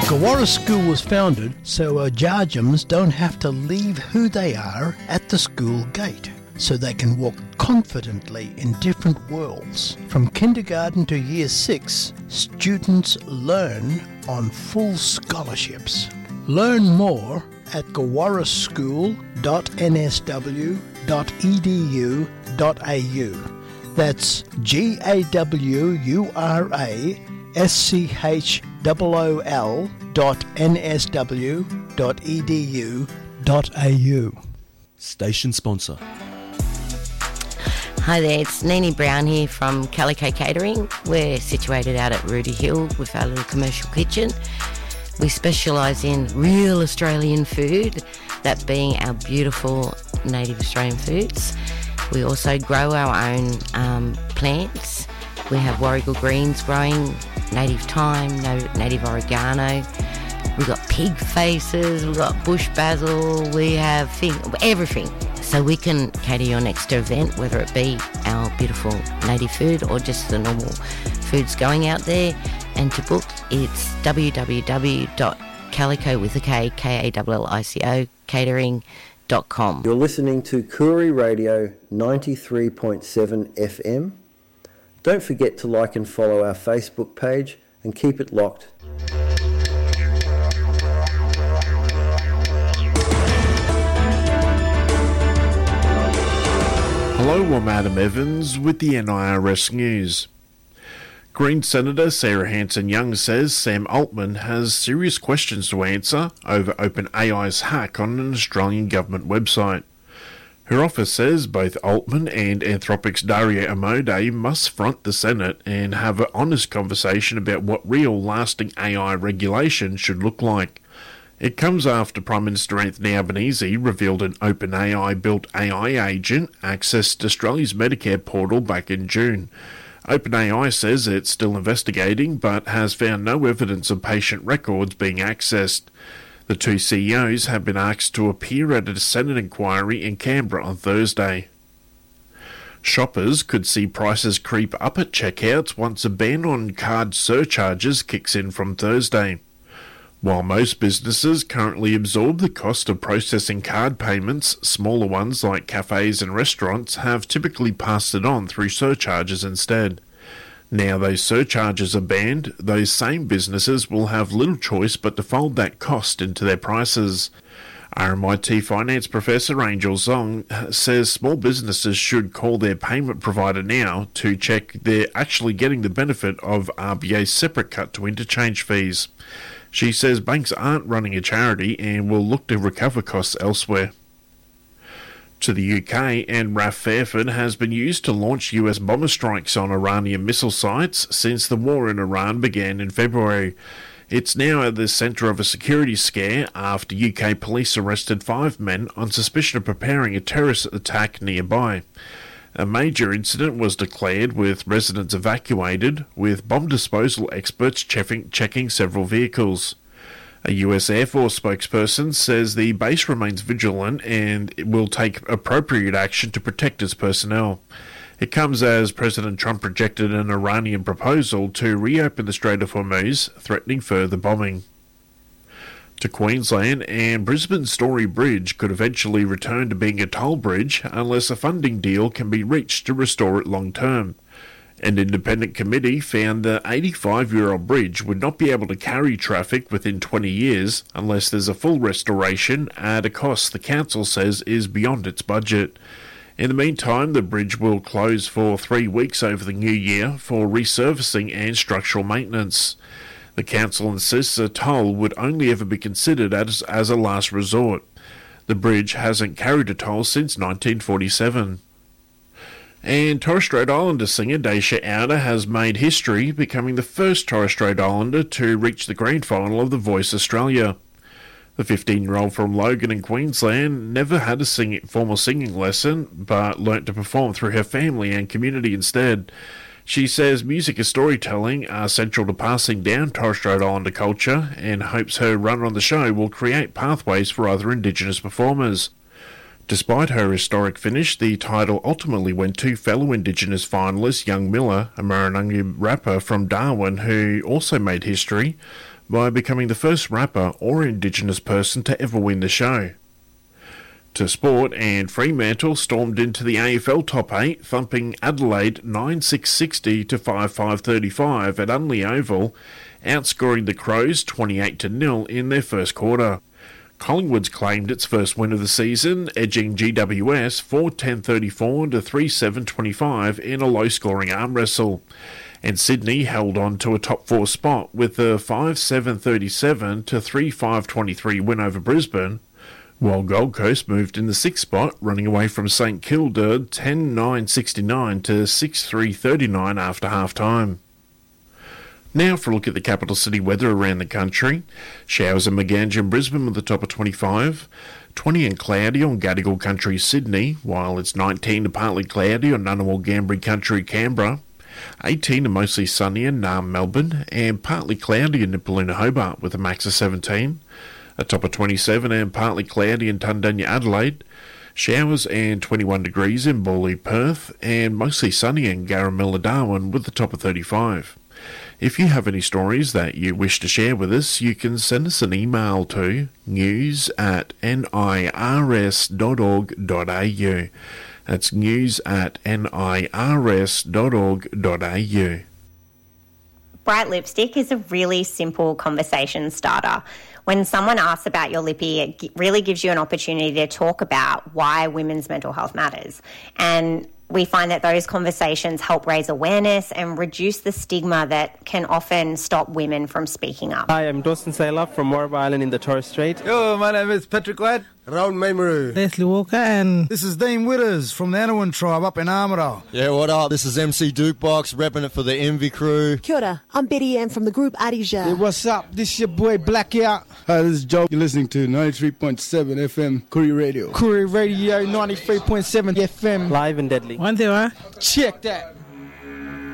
Gawara School was founded so our Jarjams don't have to leave who they are at the school gate, so they can walk confidently in different worlds. From kindergarten to year 6, students learn on full scholarships. Learn more at gawaraschool.nsw.edu.au. That's GAWURASCHOOL.nsw.edu.au. Station sponsor. Hi there, it's Nini Brown here from Calico Catering. We're situated out at Rudy Hill with our little commercial kitchen. We specialise in real Australian food, that being our beautiful native Australian foods. We also grow our own plants. We have Warrigal greens growing, native thyme, native oregano. We've got pig faces, we've got bush basil, we have everything. So we can cater your next event, whether it be our beautiful native food or just the normal foods going out there. And to book, it's www.calico catering.com. You're listening to Koori Radio 93.7 FM. Don't forget to like and follow our Facebook page and keep it locked. Hello, I'm Adam Evans with the NIRS News. Green Senator Sarah Hanson-Young says Sam Altman has serious questions to answer over OpenAI's hack on an Australian government website. Her office says both Altman and Anthropic's Dario Amodei must front the Senate and have an honest conversation about what real lasting AI regulation should look like. It comes after Prime Minister Anthony Albanese revealed an OpenAI-built AI agent accessed Australia's Medicare portal back in June. OpenAI says it's still investigating but has found no evidence of patient records being accessed. The two CEOs have been asked to appear at a Senate inquiry in Canberra on Thursday. Shoppers could see prices creep up at checkouts once a ban on card surcharges kicks in from Thursday. While most businesses currently absorb the cost of processing card payments, smaller ones like cafes and restaurants have typically passed it on through surcharges instead. Now those surcharges are banned, those same businesses will have little choice but to fold that cost into their prices. RMIT finance professor Angel Zong says small businesses should call their payment provider now to check they're actually getting the benefit of RBA's separate cut to interchange fees. She says banks aren't running a charity and will look to recover costs elsewhere. To the UK, and RAF Fairford has been used to launch US bomber strikes on Iranian missile sites since the war in Iran began in February. It's now at the centre of a security scare after UK police arrested 5 men on suspicion of preparing a terrorist attack nearby. A major incident was declared with residents evacuated, with bomb disposal experts checking several vehicles. A US Air Force spokesperson says the base remains vigilant and it will take appropriate action to protect its personnel. It comes as President Trump rejected an Iranian proposal to reopen the Strait of Hormuz, threatening further bombing. To Queensland, and Brisbane's Story Bridge could eventually return to being a toll bridge unless a funding deal can be reached to restore it long term. An independent committee found the 85-year-old bridge would not be able to carry traffic within 20 years unless there's a full restoration at a cost the council says is beyond its budget. In the meantime, the bridge will close for 3 weeks over the new year for resurfacing and structural maintenance. The council insists a toll would only ever be considered as a last resort. The bridge hasn't carried a toll since 1947. And Torres Strait Islander singer Daisha Outer has made history, becoming the first Torres Strait Islander to reach the grand final of The Voice Australia. The 15-year-old from Logan in Queensland never had a formal singing lesson, but learnt to perform through her family and community instead. She says music and storytelling are central to passing down Torres Strait Islander culture and hopes her run on the show will create pathways for other Indigenous performers. Despite her historic finish, the title ultimately went to fellow Indigenous finalist Young Miller, a Marangara rapper from Darwin who also made history, by becoming the first rapper or Indigenous person to ever win the show. To sport, and Fremantle stormed into the AFL top 8, thumping Adelaide 9-6-60 to 5-5-35 at Unley Oval, outscoring the Crows 28-0 in their first quarter. Collingwood's claimed its first win of the season, edging GWS 4-10-34 to 3-7-25 in a low-scoring arm wrestle. And Sydney held on to a top 4 spot with a 5-7-37 to 3-5-23 win over Brisbane, while Gold Coast moved in the 6th spot, running away from St Kilda 10-9-69 to 6-3-39 after half-time. Now for a look at the capital city weather around the country. Showers in Maganja and Brisbane with the top of 25, 20 and cloudy on Gadigal Country, Sydney, while it's 19 and partly cloudy on Ngunnawal Gambri Country, Canberra, 18 and mostly sunny in Naarm, Melbourne, and partly cloudy in Nipaluna, Hobart with a max of 17, a top of 27 and partly cloudy in Tundanya, Adelaide, showers and 21 degrees in Bawley, Perth, and mostly sunny in Garamilla, Darwin with the top of 35. If you have any stories that you wish to share with us, you can send us an email to news@nirs.org.au. That's news@nirs.org.au. Bright lipstick is a really simple conversation starter. When someone asks about your lippy, it really gives you an opportunity to talk about why women's mental health matters. And we find that those conversations help raise awareness and reduce the stigma that can often stop women from speaking up. Hi, I'm Dawson Saylor from Morab Island in the Torres Strait. Yo, my name is Patrick Ladd. Raoul Maimaru. Leslie Walker, and this is Dean Witters from the Anawan tribe up in Armidale. Yeah, what up? This is MC Dukebox, repping it for the Envy crew. Kia ora, I'm Betty Ann from the group Adija. Hey, what's up? This is your boy Blackout. Hi, this is Joe. You're listening to 93.7 FM Koori Radio. Koori Radio 93.7 FM. Live and deadly. One there, check that.